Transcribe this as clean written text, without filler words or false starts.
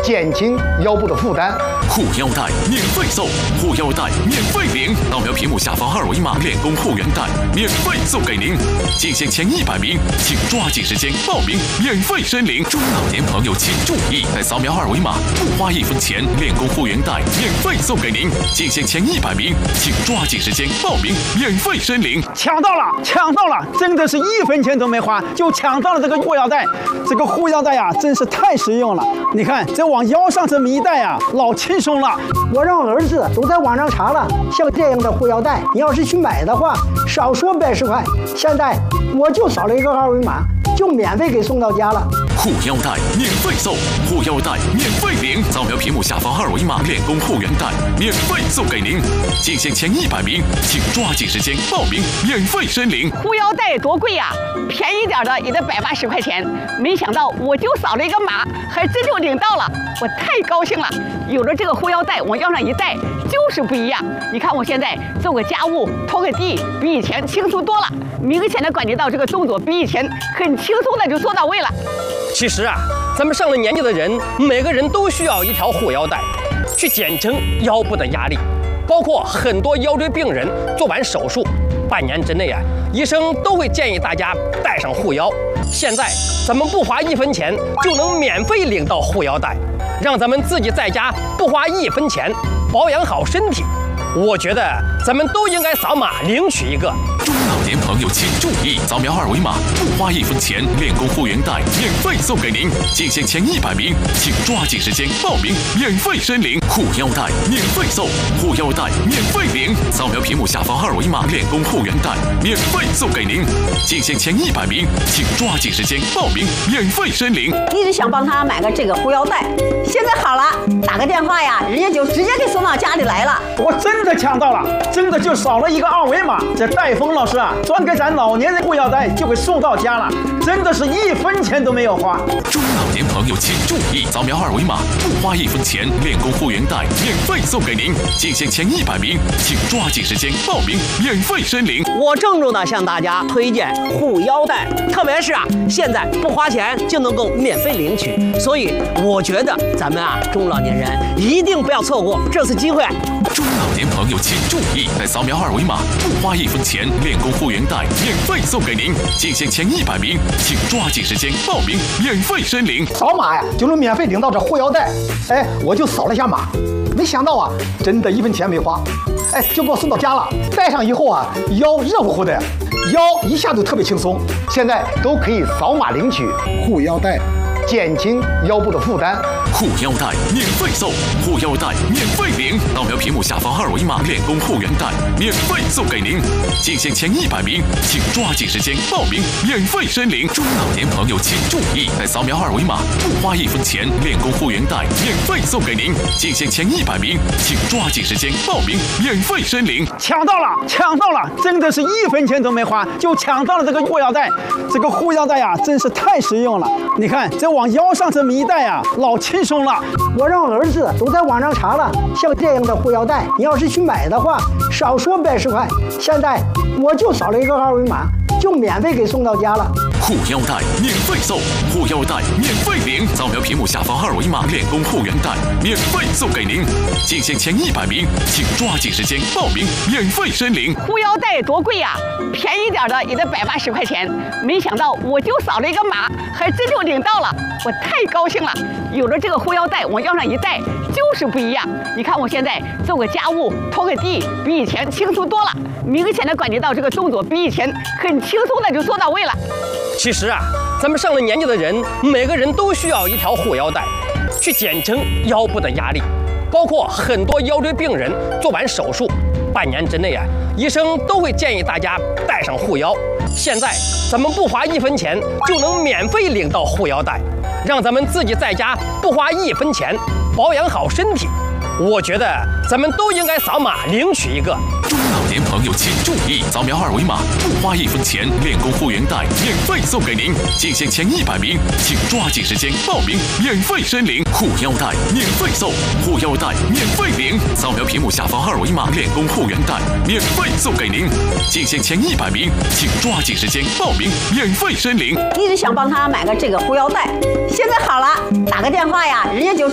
减轻腰部的负担。 护腰带免费送，护腰带免费领，扫描屏幕下方二维码，练功护原带免费送给您。进线前100名，请抓紧时间报名，免费申领。中老年朋友请注意，在扫描二维码，不花1分钱，练功护原带免费送给您。进线前100名，请抓紧时间报名，免费申领。 抢到了，抢到了！真的是1分钱都没花就抢到了这个护腰带。这个护腰带呀，真是太实用了。你看，这往腰上这么一戴呀，老轻松了。 我让儿子都在网上查了，像这样的护腰带，你要是去买的话，少说110块。现在我就扫了一个二维码，就免费给送到家了。 护腰带免费送，护腰带免费领，扫描屏幕下方二维码，练功护原带免费送给您。进线前100名，请抓紧时间报名，免费申领。 护腰带多贵呀，便宜点的也得180块钱。没想到我就扫了一个码，还真就领到了，我太高兴了。有了这个护腰带，往腰上一戴，就是不一样。你看我现在做个家务、拖个地，比以前轻松多了，明显的感觉到这个动作比以前很轻松的就做到位了。 其实啊，咱们上了年纪的人，每个人都需要一条护腰带，去减轻腰部的压力。包括很多腰椎病人做完手术，半年之内啊，医生都会建议大家带上护腰。现在咱们不花1分钱就能免费领到护腰带，让咱们自己在家不花1分钱保养好身体。我觉得咱们都应该扫码领取一个。 中老年朋友请注意，扫描二维码，不花1分钱，练功护原带免费送给您。进线前100名，请抓紧时间报名，免费申领。护腰带免费送，护腰带免费领，扫描屏幕下方二维码，练功护原带免费送给您。进线前100名，请抓紧时间报名，免费申领。 一直想帮他买个这个护腰带，现在好了，打个电话呀，人家就直接给送到家里来了。 我真的抢到了，真的就扫了一个二维码，这戴峰老师啊，专给咱老年人护腰带就给送到家了，真的是1分钱都没有花。 中老年朋友请注意，扫描二维码，不花1分钱，练功护原带免费送给您。进线前100名，请抓紧时间报名，免费申领。 我郑重的向大家推荐护腰带，特别是啊，现在不花钱就能够免费领取，所以我觉得咱们啊中老年人一定不要错过这次机会。 中老年朋友请注意，在扫描二维码，不花1分钱，练功护原带免费送给您。进线前100名，请抓紧时间报名，免费申领。 扫码呀就能免费领到这护腰带。哎，我就扫了一下码，没想到啊，真的1分钱没花，哎，就给我送到家了。戴上以后啊，腰热乎乎的，腰一下就特别轻松。现在都可以扫码领取护腰带，减轻腰部的负担。 护腰带免费送，护腰带免费领，扫描屏幕下方二维码，练功护原带免费送给您。进线前100名，请抓紧时间报名，免费申领。中老年朋友请注意，在扫描二维码，不花1分钱，练功护原带免费送给您。进线前100名，请抓紧时间报名，免费申领。 抢到了，抢到了！真的是1分钱都没花就抢到了这个护腰带。这个护腰带呀，真是太实用了。你看，这往腰上这么一戴呀，老轻松了。 我让儿子都在网上查了，像这样的护腰带，你要是去买的话，少说110块。现在我就扫了一个二维码，就免费给送到家了。 护腰带免费送，护腰带免费领，扫描屏幕下方二维码，练功护原带免费送给您。进线前100名，请抓紧时间报名，免费申领。 护腰带多贵呀，便宜点的也得180块钱。没想到我就扫了一个码，还真就领到了，我太高兴了。有了这个护腰带，往腰上一戴，就是不一样。你看我现在做个家务、拖个地，比以前轻松多了，明显的感觉到这个动作比以前很轻松的就做到位了。 其实啊，咱们上了年纪的人，每个人都需要一条护腰带，去减轻腰部的压力。包括很多腰椎病人做完手术，半年之内啊，医生都会建议大家带上护腰。现在咱们不花1分钱就能免费领到护腰带，让咱们自己在家不花1分钱保养好身体。我觉得咱们都应该扫码领取一个。 中老年朋友请注意，扫描二维码，不花1分钱，练功护原带免费送给您。进线前100名，请抓紧时间报名，免费申领。护腰带免费送，护腰带免费领，扫描屏幕下方二维码，练功护原带免费送给您。进线前100名，请抓紧时间报名，免费申领。 一直想帮他买个这个护腰带，现在好了，打个电话呀，人家就